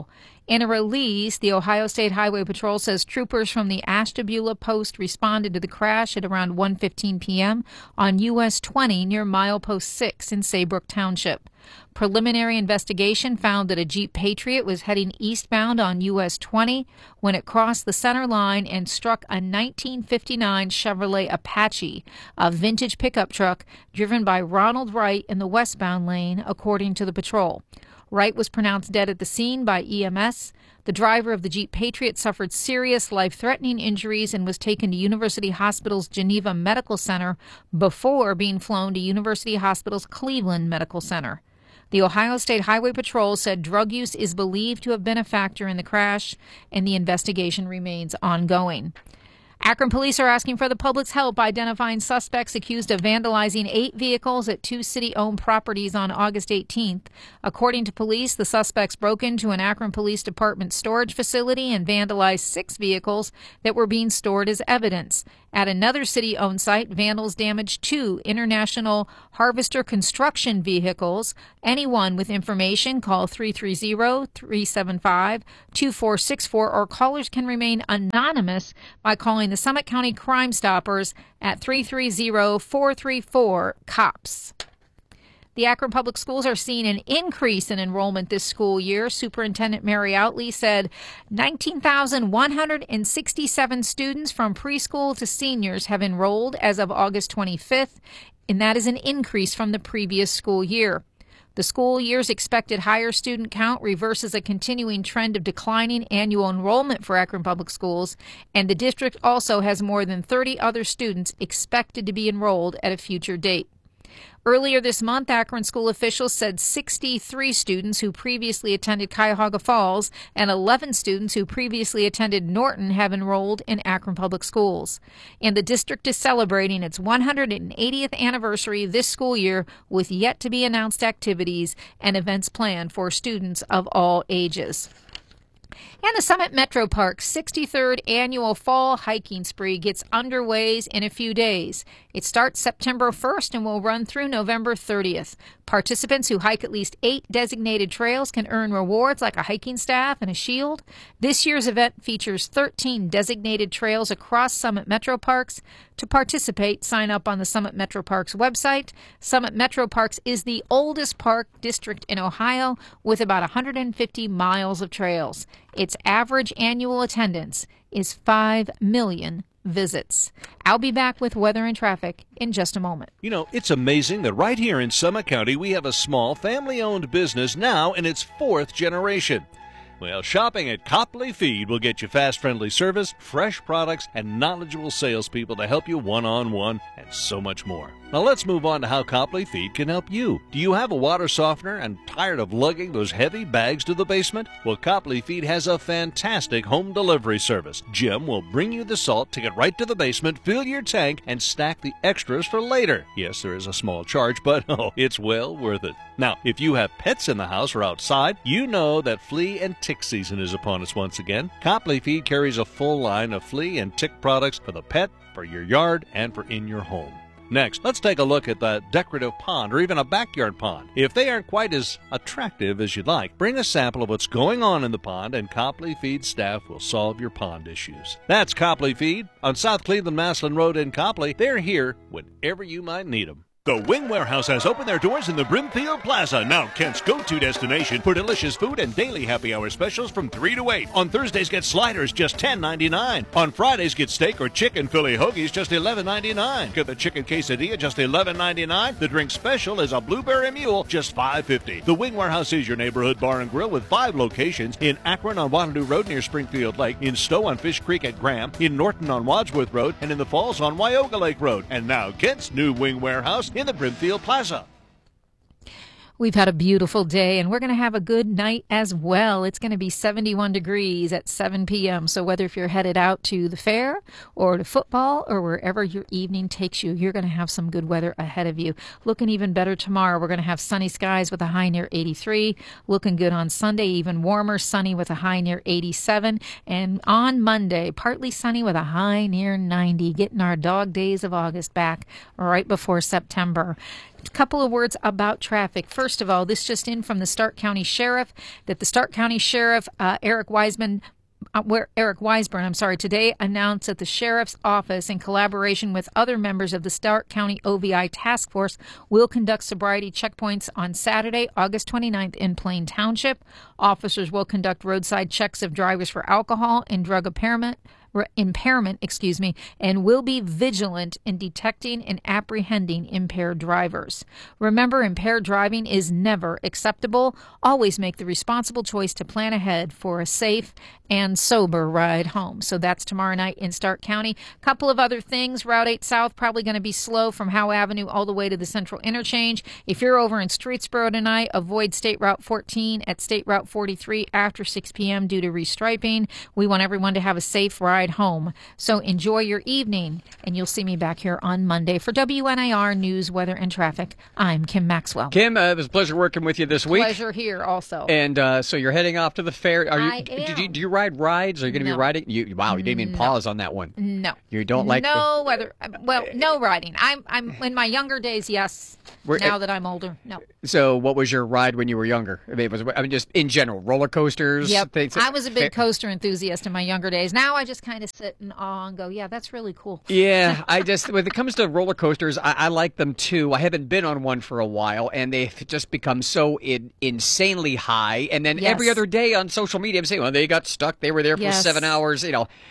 In a release, the Ohio State Highway Patrol says troopers from the Ashtabula Post responded to the crash at around 1:15 p.m. on US 20 near milepost 6 in Saybrook Township. Preliminary investigation found that a Jeep Patriot was heading eastbound on US 20 when it crossed the center line and struck a 1959 Chevrolet Apache, a vintage pickup truck driven by Ronald Wright in the westbound lane, according to the patrol. Wright was pronounced dead at the scene by EMS. The driver of the Jeep Patriot suffered serious life-threatening injuries and was taken to University Hospital's Geneva Medical Center before being flown to University Hospital's Cleveland Medical Center. The Ohio State Highway Patrol said drug use is believed to have been a factor in the crash, and the investigation remains ongoing. Akron police are asking for the public's help identifying suspects accused of vandalizing 8 vehicles at 2 city-owned properties on August 18th. According to police, the suspects broke into an Akron Police Department storage facility and vandalized 6 vehicles that were being stored as evidence. At another city-owned site, vandals damaged 2 International Harvester construction vehicles. Anyone with information, call 330-375-2464, or callers can remain anonymous by calling the Summit County Crime Stoppers at 330-434-COPS. The Akron Public Schools are seeing an increase in enrollment this school year. Superintendent Mary Outley said 19,167 students from preschool to seniors have enrolled as of August 25th, and that is an increase from the previous school year. The school year's expected higher student count reverses a continuing trend of declining annual enrollment for Akron Public Schools, and the district also has more than 30 other students expected to be enrolled at a future date. Earlier this month, Akron school officials said 63 students who previously attended Cuyahoga Falls and 11 students who previously attended Norton have enrolled in Akron Public Schools. And the district is celebrating its 180th anniversary this school year with yet-to-be-announced activities and events planned for students of all ages. And the Summit Metro Park's 63rd annual fall hiking spree gets underway in a few days. It starts September 1st and will run through November 30th. Participants who hike at least 8 designated trails can earn rewards like a hiking staff and a shield. This year's event features 13 designated trails across Summit Metro Parks. To participate, sign up on the Summit Metro Parks website. Summit Metro Parks is the oldest park district in Ohio with about 150 miles of trails. Its average annual attendance is 5 million visits. I'll be back with weather and traffic in just a moment. You know, it's amazing that right here in Summit County we have a small family-owned business now in its 4th generation. Well, shopping at Copley Feed will get you fast, friendly service, fresh products, and knowledgeable salespeople to help you one-on-one, and so much more. Now let's move on to how Copley Feed can help you. Do you have a water softener and tired of lugging those heavy bags to the basement? Well, Copley Feed has a fantastic home delivery service. Jim will bring you the salt, take it right to the basement, fill your tank, and stack the extras for later. Yes, there is a small charge, but it's well worth it. Now, if you have pets in the house or outside, you know that flea and tick season is upon us once again. Copley Feed carries a full line of flea and tick products for the pet, for your yard, and for in your home. Next, let's take a look at the decorative pond or even a backyard pond. If they aren't quite as attractive as you'd like, bring a sample of what's going on in the pond and Copley Feed staff will solve your pond issues. That's Copley Feed on South Cleveland-Maslin Road in Copley. They're here whenever you might need them. The Wing Warehouse has opened their doors in the Brimfield Plaza, now Kent's go-to destination for delicious food and daily happy hour specials from 3 to 8. On Thursdays, get sliders, just $10.99. On Fridays, get steak or chicken Philly hoagies, just $11.99. Get the chicken quesadilla, just $11.99. The drink special is a blueberry mule, just $5.50. The Wing Warehouse is your neighborhood bar and grill with 5 locations in Akron on Waterloo Road near Springfield Lake, in Stowe on Fish Creek at Graham, in Norton on Wadsworth Road, and in the Falls on Wyoga Lake Road. And now Kent's new Wing Warehouse in the Brimfield Plaza. We've had a beautiful day, and we're going to have a good night as well. It's going to be 71 degrees at 7 p.m., so whether if you're headed out to the fair or to football or wherever your evening takes you, you're going to have some good weather ahead of you. Looking even better tomorrow. We're going to have sunny skies with a high near 83. Looking good on Sunday, even warmer, sunny with a high near 87. And on Monday, partly sunny with a high near 90, getting our dog days of August back right before September. A couple of words about traffic. First of all, this just in from the Stark County Sheriff that the Stark County Sheriff, Eric Weisburn, today announced that the Sheriff's Office, in collaboration with other members of the Stark County OVI Task Force, will conduct sobriety checkpoints on Saturday, August 29th in Plain Township. Officers will conduct roadside checks of drivers for alcohol and drug impairment, and will be vigilant in detecting and apprehending impaired drivers. Remember, impaired driving is never acceptable. Always make the responsible choice to plan ahead for a safe and sober ride home. So that's tomorrow night in Stark County. Couple of other things. Route 8 South probably going to be slow from Howe Avenue all the way to the Central Interchange. If you're over in Streetsboro tonight, avoid State Route 14 at State Route 43 after 6 p.m. due to restriping. We want everyone to have a safe ride home. So enjoy your evening, and you'll see me back here on Monday for WNIR News, Weather, and Traffic. I'm Kim Maxwell. Kim, it was a pleasure working with you this week. Pleasure here also. And so you're heading off to the fair. I am. Do you ride rides? Are you going to be riding? You didn't even pause on that one. No. You don't like no weather. Well, no riding. I'm in my younger days, yes. Now that I'm older, no. So, what was your ride when you were younger? Just in general, roller coasters. Yep. I was a big coaster enthusiast in my younger days. Now I just kind of sit in awe and go, yeah, that's really cool. Yeah, when it comes to roller coasters, I like them too. I haven't been on one for a while, and they've just become so insanely high. And then every other day on social media, I'm saying, well, they got stuck. They were there for 7 hours.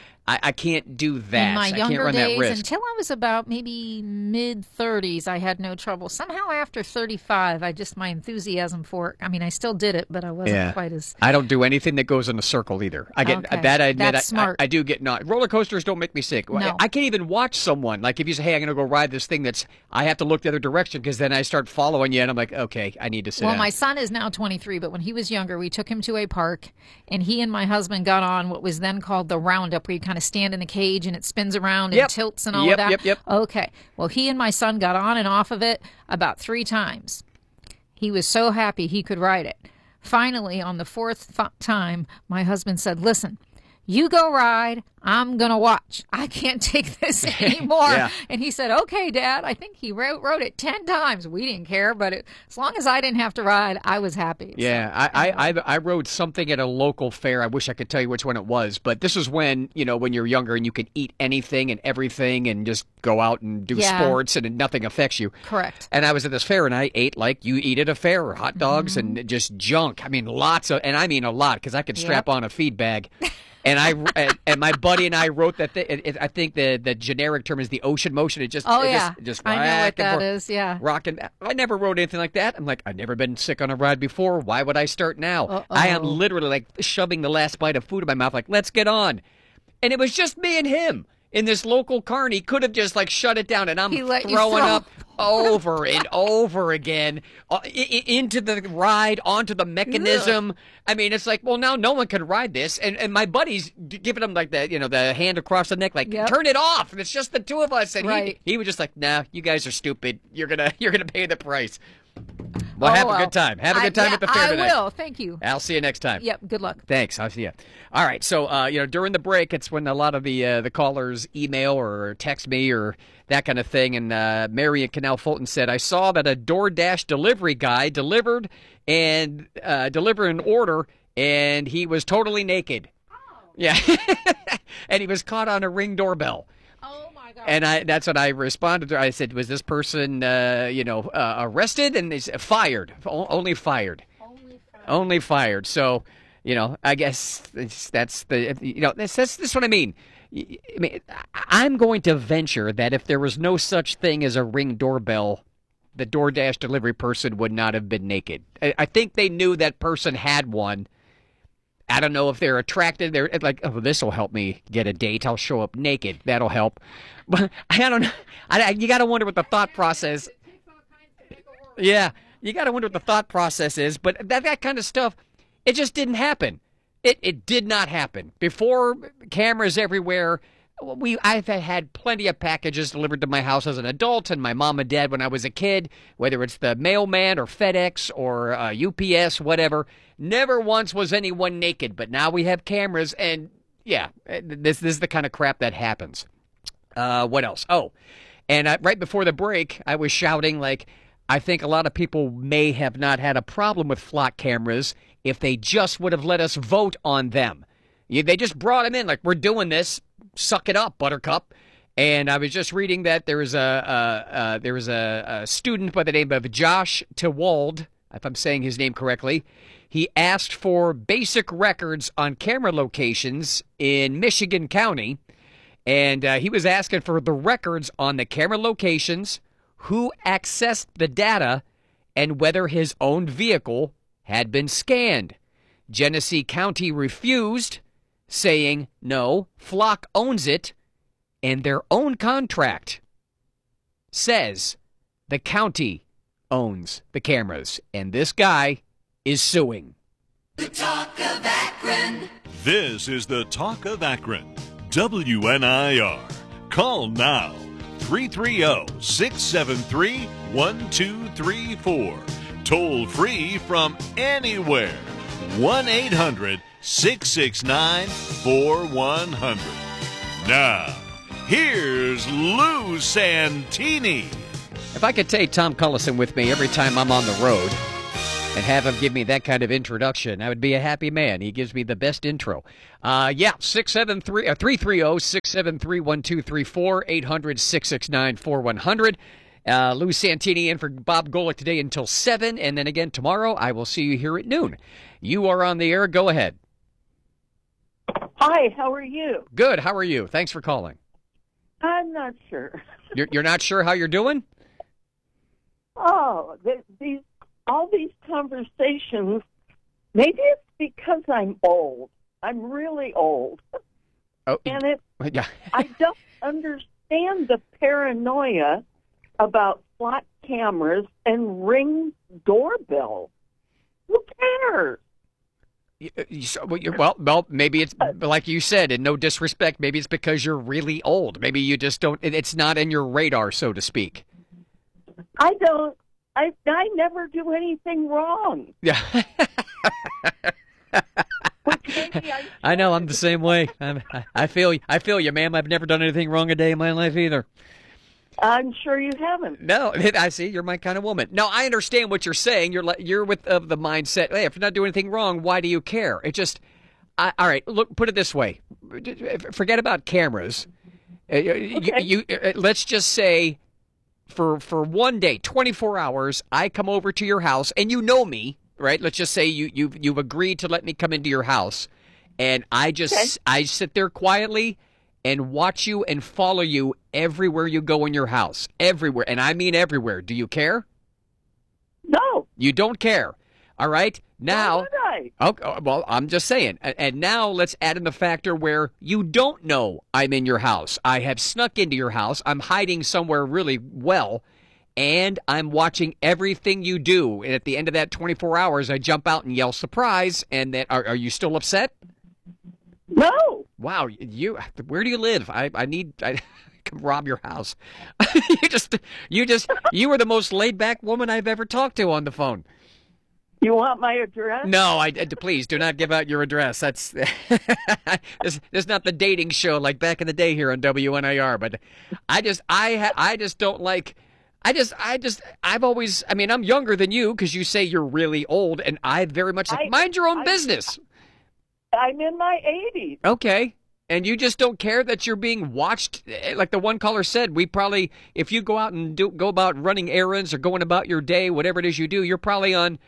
I can't do that. In my I can't younger run days, that risk. until I was about maybe mid-30s, I had no trouble. Somehow after 35, my enthusiasm for it, I still did it, but I wasn't quite as... I don't do anything that goes in a circle either. I get that. I admit, That's smart. I do get not. Roller coasters don't make me sick. No. I can't even watch someone. Like if you say, hey, I'm going to go ride this thing I have to look the other direction because then I start following you and I'm like, okay, I need to sit down. My son is now 23, but when he was younger, we took him to a park and he and my husband got on what was then called the Roundup, where you kind of stand in the cage and it spins around and tilts and all of that. Yep. Okay. Well, he and my son got on and off of it about 3 times. He was so happy he could ride it. Finally, on the 4th time, my husband said, listen, you go ride, I'm going to watch. I can't take this anymore. And he said, okay, Dad. I think he wrote it 10 times. We didn't care, but as long as I didn't have to ride, I was happy. Yeah, so. I rode something at a local fair. I wish I could tell you which one it was, but this is when, when you're younger and you can eat anything and everything and just go out and do sports and nothing affects you. Correct. And I was at this fair and I ate like you eat at a fair, hot dogs and just junk. Lots of, and I mean a lot because I could strap on a feed bag. And my buddy and I wrote that thing. I think the generic term is the ocean motion. It just I know what that is. Yeah, rocking. I never wrote anything like that. I'm like, I've never been sick on a ride before. Why would I start now? I am literally like shoving the last bite of food in my mouth. Like, let's get on. And it was just me and him in this local car. He could have just like shut it down. And I'm throwing up over and over again into the ride, onto the mechanism. Ugh. It's like, well, now no one can ride this. And my buddy's giving him like the hand across the neck, like, turn it off. And it's just the two of us. And he was just like, nah, you guys are stupid. You're gonna pay the price. Well, have a good time. Have a good time at the fair tonight. I will. Thank you. I'll see you next time. Yep. Good luck. Thanks. I'll see you. All right. So, during the break, it's when a lot of the callers email or text me or that kind of thing. And Mary in Canal Fulton said, I saw that a DoorDash delivery guy delivered an order, and he was totally naked. Oh. Yeah. And he was caught on a Ring doorbell. And that's what I responded to. I said, was this person, arrested? And they said, fired. Only fired. Only fired. So, I guess that's that's what I mean. I'm going to venture that if there was no such thing as a Ring doorbell, the DoorDash delivery person would not have been naked. I think they knew that person had one. I don't know if they're attracted. They're like, oh, this will help me get a date. I'll show up naked. That'll help. But I don't know. You got to wonder what the thought process. Yeah, you got to wonder what the thought process is. But that kind of stuff, it just didn't happen. It did not happen. Before cameras everywhere, I've had plenty of packages delivered to my house as an adult, and my mom and dad when I was a kid, whether it's the mailman or FedEx or UPS, whatever. Never once was anyone naked, but now we have cameras, and yeah, this is the kind of crap that happens. What else? Oh, and right before the break, I was shouting like, I think a lot of people may have not had a problem with flock cameras if they just would have let us vote on them. They just brought them in like, we're doing this, suck it up, Buttercup. And I was just reading that there was a student by the name of Josh Tewald, if I'm saying his name correctly. He asked for basic records on camera locations in Michigan County, and he was asking for the records on the camera locations, who accessed the data, and whether his own vehicle had been scanned. Genesee County refused, saying, no, Flock owns it, and their own contract says the county owns the cameras, and this guy is suing. The Talk of Akron. This is the Talk of Akron. WNIR. Call now. 330-673-1234. Toll free from anywhere. 1-800-669-4100. Now, here's Lou Santini. If I could take Tom Cullison with me every time I'm on the road and have him give me that kind of introduction, I would be a happy man. He gives me the best intro. 330-673-1234, 800-669-4100. Lou Santini in for Bob Golick today until 7, and then again tomorrow. I will see you here at noon. You are on the air. Go ahead. Hi, how are you? Good. How are you? Thanks for calling. I'm not sure. You're not sure how you're doing? Oh, all these conversations, maybe it's because I'm old. I'm really old. Oh, and yeah. I don't understand the about flat cameras and Ring doorbells. Who cares? Well, maybe it's like you said, and no disrespect, maybe it's because you're really old. Maybe you just don't, it's not in your radar, so to speak. I never do anything wrong. Yeah. I know, I'm the same way. I feel you, ma'am. I've never done anything wrong a day in my life either. I'm sure you haven't. No, I see. You're my kind of woman. No, I understand what you're saying. You're with the mindset, hey, if you're not doing anything wrong, why do you care? It just, all right, look, put it this way. Forget about cameras. Okay. Let's just say for one day, 24 hours, I come over to your house, and you know me, right? Let's just say you've agreed to let me come into your house, and I sit there quietly and watch you and follow you everywhere you go in your house. Everywhere. And I mean everywhere. Do you care? No. You don't care. All right? Now. Why would I? Okay, well, I'm just saying. And now let's add in the factor where you don't know I'm in your house. I have snuck into your house. I'm hiding somewhere really well. And I'm watching everything you do. And at the end of that 24 hours, I jump out and yell surprise. And then, are you still upset? No. Wow, where do you live? I can rob your house. you were the most laid back woman I've ever talked to on the phone. You want my address? No, please do not give out your address. That's this is not the dating show like back in the day here on WNIR. But I just don't like. I've always. I mean, I'm younger than you because you say you're really old, and I very much like mind your own business. I'm in my 80s. Okay. And you just don't care that you're being watched? Like the one caller said, we probably, if you go out and go about running errands or going about your day, whatever it is you do, you're probably on,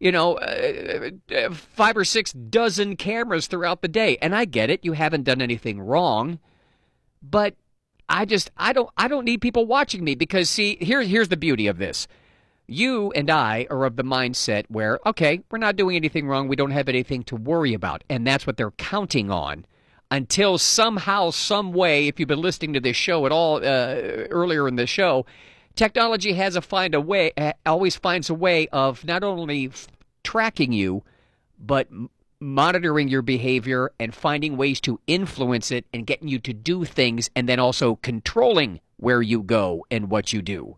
5 or 6 dozen cameras throughout the day. And I get it. You haven't done anything wrong. But I don't need people watching me because, see, here's the beauty of this. You and I are of the mindset where, okay, we're not doing anything wrong. We don't have anything to worry about. And that's what they're counting on until somehow, some way, if you've been listening to this show at all earlier in the show, technology always finds a way of not only tracking you, but monitoring your behavior and finding ways to influence it and getting you to do things and then also controlling where you go and what you do.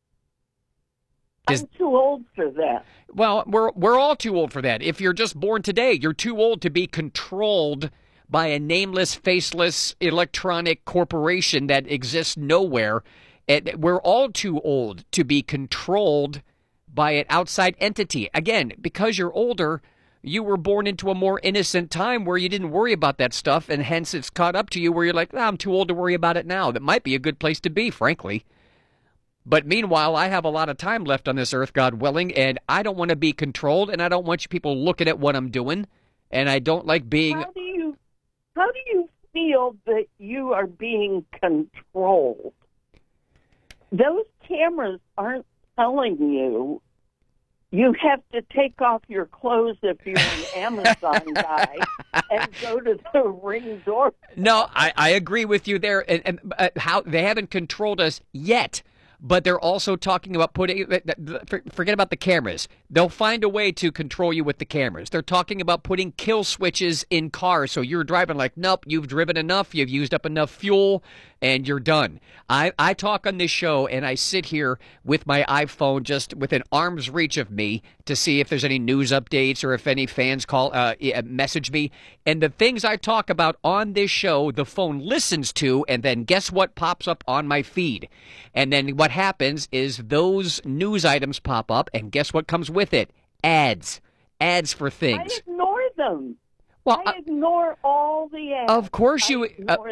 I'm too old for that. Well, we're all too old for that. If you're just born today, you're too old to be controlled by a nameless, faceless electronic corporation that exists nowhere. And we're all too old to be controlled by an outside entity. Again, because you're older, you were born into a more innocent time where you didn't worry about that stuff, and hence it's caught up to you where you're like, I'm too old to worry about it now. That might be a good place to be, frankly. But meanwhile, I have a lot of time left on this earth, God willing, and I don't want to be controlled, and I don't want you people looking at what I'm doing, and I don't like being... How do you feel that you are being controlled? Those cameras aren't telling you have to take off your clothes if you're an Amazon guy and go to the Ring door. No, I agree with you there. And how they haven't controlled us yet, but they're also talking about putting. Forget about the cameras. They'll find a way to control you with the cameras. They're talking about putting kill switches in cars, so you're driving like, nope, you've driven enough, you've used up enough fuel, and you're done. I talk on this show, and I sit here with my iPhone just within arm's reach of me to see if there's any news updates or if any fans message me. And the things I talk about on this show, the phone listens to, and then guess what pops up on my feed? And then what happens is those news items pop up, and guess what comes with it? Ads. Ads for things. I ignore them. Well, I ignore all the ads. Of course you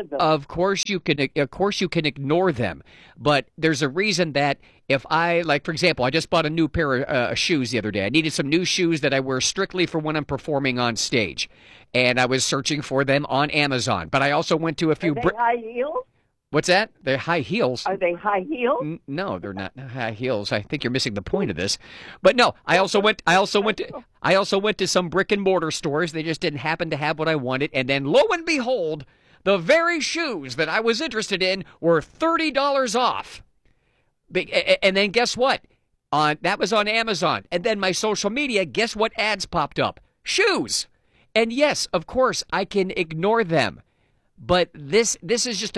can ignore them, but there's a reason that if for example, I just bought a new pair of shoes the other day. I needed some new shoes that I wear strictly for when I'm performing on stage, and I was searching for them on Amazon. But I also went to a few. Are they high heels? What's that? They're high heels. Are they high heels? No, they're not high heels. I think you're missing the point of this. But no, I also went to some brick and mortar stores. They just didn't happen to have what I wanted. And then lo and behold, the very shoes that I was interested in were $30 off. And then guess what? That was on Amazon. And then my social media, guess what ads popped up? Shoes. And yes, of course, I can ignore them. But this is just